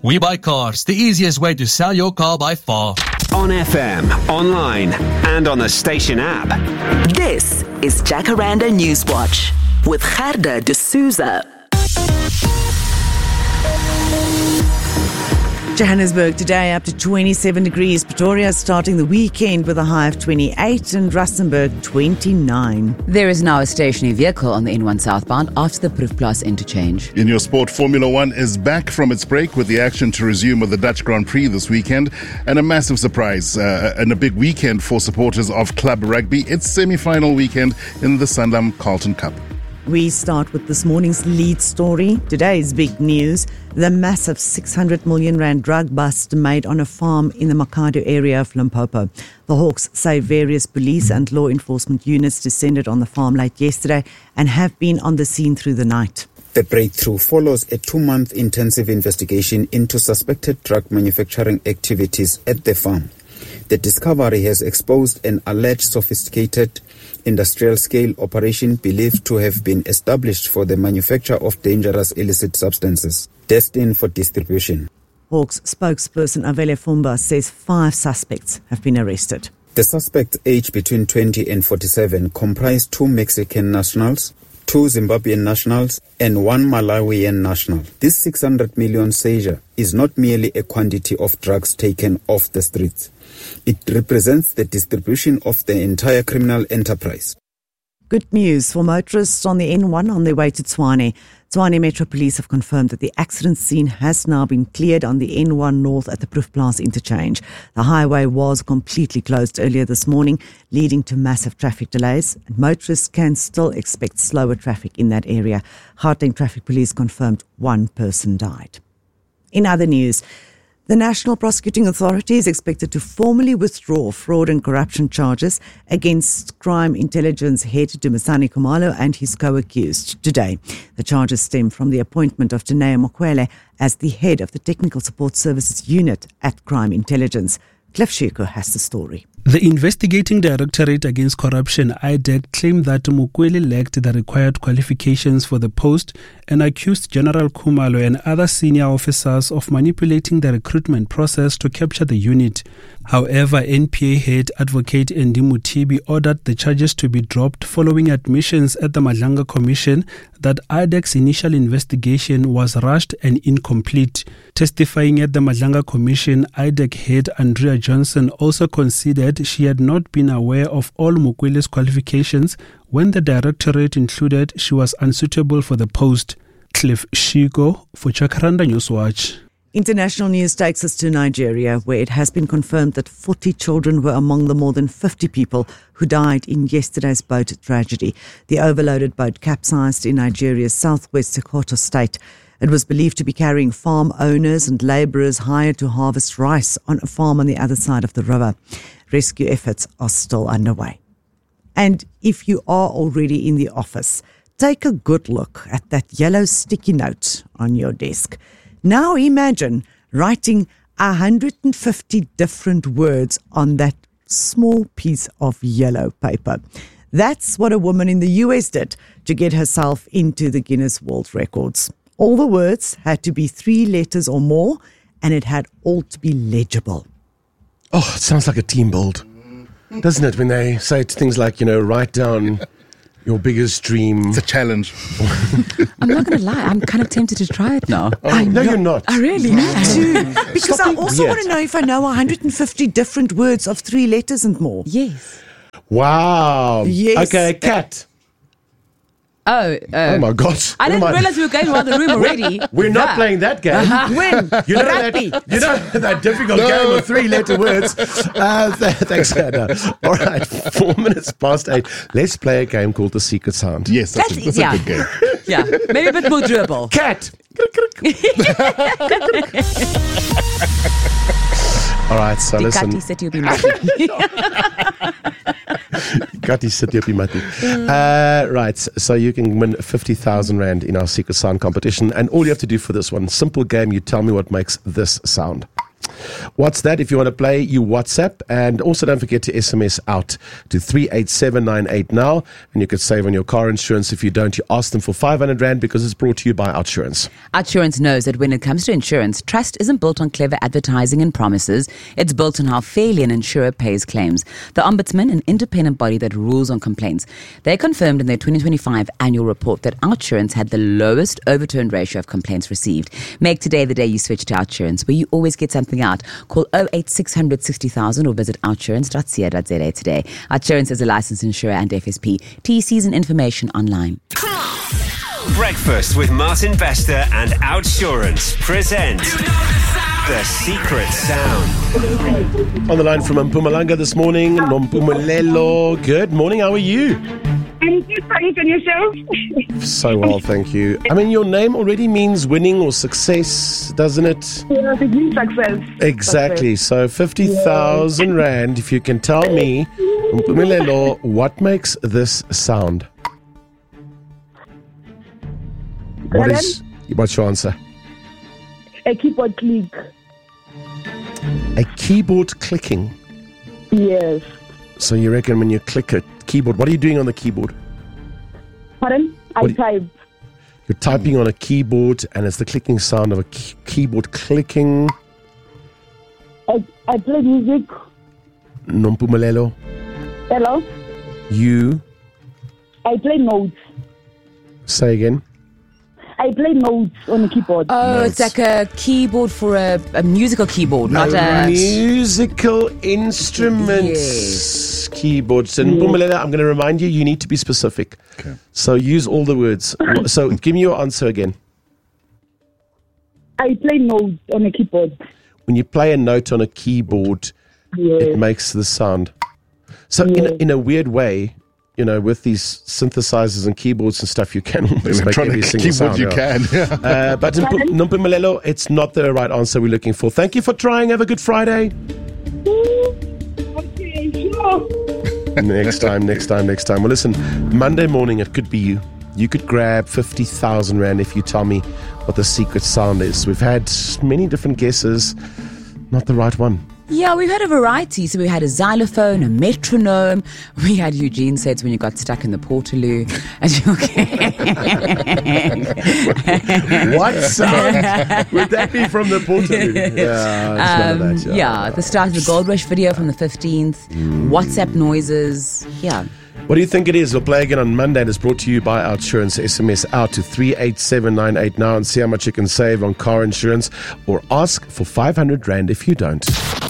We Buy Cars, the easiest way to sell your car by far. On FM, online, and on the station app. This is Jacaranda Newswatch with Gerda de Souza. Johannesburg today up to 27 degrees. Pretoria starting the weekend with a high of 28 and Rustenburg 29. There is now a stationary vehicle on the N1 southbound after the Proefplaas interchange. In your sport, Formula One is back from its break with the action to resume with the Dutch Grand Prix this weekend. And a massive surprise and a big weekend for supporters of club rugby. It's semi-final weekend in the Sanlam Carlton Cup. We start with this morning's lead story. Today's big news, the massive 600 million rand drug bust made on a farm in the Makado area of Limpopo. The Hawks say various police and law enforcement units descended on the farm late yesterday and have been on the scene through the night. The breakthrough follows a 2-month intensive investigation into suspected drug manufacturing activities at the farm. The discovery has exposed an alleged sophisticated industrial-scale operation believed to have been established for the manufacture of dangerous illicit substances destined for distribution. Hawks spokesperson Avele Fumba says 5 suspects have been arrested. The suspects, aged between 20 and 47, comprise 2 Mexican nationals, 2 Zimbabwean nationals, and 1 Malawian national. This 600 million seizure is not merely a quantity of drugs taken off the streets. It represents the distribution of the entire criminal enterprise. Good news for motorists on the N1 on their way to Tshwane. Tshwane Metro Police have confirmed that the accident scene has now been cleared on the N1 North at the Proefplaas interchange. The highway was completely closed earlier this morning, leading to massive traffic delays. And motorists can still expect slower traffic in that area. Gauteng Traffic Police confirmed 1 person died. In other news, the National Prosecuting Authority is expected to formally withdraw fraud and corruption charges against crime intelligence head Dumisani Khumalo and his co-accused today. The charges stem from the appointment of Janae Mokwele as the head of the Technical Support Services Unit at Crime Intelligence. Cliff Shiko has the story. The Investigating Directorate Against Corruption, IDEC, claimed that Mokwele lacked the required qualifications for the post and accused General Khumalo and other senior officers of manipulating the recruitment process to capture the unit. However, NPA head advocate Endi Mutibi ordered the charges to be dropped following admissions at the Madlanga Commission that IDEC's initial investigation was rushed and incomplete. Testifying at the Madlanga Commission, IDEC head Andrea Johnson also considered she had not been aware of all Mokwele's qualifications when the directorate included she was unsuitable for the post. Cliff Shiko for Jacaranda Newswatch. International news takes us to Nigeria, where it has been confirmed that 40 children were among the more than 50 people who died in yesterday's boat tragedy. The overloaded boat capsized in Nigeria's southwest Sokoto state. It was believed to be carrying farm owners and labourers hired to harvest rice on a farm on the other side of the river. Rescue efforts are still underway. And if you are already in the office, take a good look at that yellow sticky note on your desk. Now imagine writing 150 different words on that small piece of yellow paper. That's what a woman in the US did to get herself into the Guinness World Records. All the words had to be 3 letters or more, and it had all to be legible. Oh, it sounds like a team build, doesn't it? When they say things like, write down your biggest dream. It's a challenge. I'm not going to lie, I'm kind of tempted to try it now. No, you're not. I really need to. Because I also want to know if I know 150 different words of 3 letters and more. Yes. Wow. Yes. Okay, cat. Oh my God. I didn't realize we were going around the room already. We're not playing that game. When? You know that difficult game of 3-letter words. Thanks, Anna. All right, 4 minutes past 8. Let's play a game called The Secret Sound. Yes, that's a good game. Yeah, maybe a bit more doable. Cat. All right, so listen. Kati said you'll be mati. Kati said you'll be mati. Right, so you can win 50,000 Rand in our Secret Sound competition. And all you have to do for this one, simple game, you tell me what makes this sound. What's that? If you want to play, you WhatsApp. And also don't forget to SMS out to 38798 now. And you could save on your car insurance. If you don't, you ask them for 500 Rand because it's brought to you by Outsurance. Outsurance knows that when it comes to insurance, trust isn't built on clever advertising and promises. It's built on how fairly an insurer pays claims. The Ombudsman, an independent body that rules on complaints, they confirmed in their 2025 annual report that Outsurance had the lowest overturned ratio of complaints received. Make today the day you switch to Outsurance, where you always get something out. Call 08600 60,000 or visit outsurance.co.za today. Outsurance is a licensed insurer and FSP. TCs and information online. Breakfast with Martin Bester and Outsurance present The Secret Sound. On the line from Mpumalanga this morning, Nompumelelo. Good morning, how are you? I'm good, thanks, and yourself? So well, thank you. I mean, your name already means winning or success, doesn't it? Yeah, it means success. Exactly. So 50,000 Rand, if you can tell me, Nompumelelo, what makes this sound? What's your answer? A keyboard click. A keyboard clicking? Yes. So you reckon when you click a keyboard, what are you doing on the keyboard? Pardon? I type. You're typing on a keyboard and it's the clicking sound of a keyboard clicking. I play music. Nompumelelo. Hello? You? I play notes. Say again. I play notes on a keyboard. Oh, Notes. it's like a keyboard for a musical keyboard, not a... musical instrument keyboard. So, Mpumelelo, I'm going to remind you, you need to be specific. Okay. So use all the words. So give me your answer again. I play notes on a keyboard. When you play a note on a keyboard, it makes the sound. So in a weird way, you know, with these synthesizers and keyboards and stuff, you can almost make every single sound. You can. But Nompumelelo, it's not the right answer we're looking for. Thank you for trying. Have a good Friday. Okay, sure. Next time. Well, listen, Monday morning, it could be you. You could grab 50,000 Rand if you tell me what the secret sound is. We've had many different guesses. Not the right one. Yeah, we've had a variety. So we had a xylophone, a metronome. We had Eugene says when you got stuck in the Portaloo. What sound would that be from the Portaloo? Yeah, it's none of that, yeah, the start of the Gold Rush video from the 15th. WhatsApp noises. Yeah. What do you think it is? We'll play again on Monday, and it's brought to you by Outsurance. SMS out to 38798 now and see how much you can save on car insurance, or ask for 500 Rand if you don't.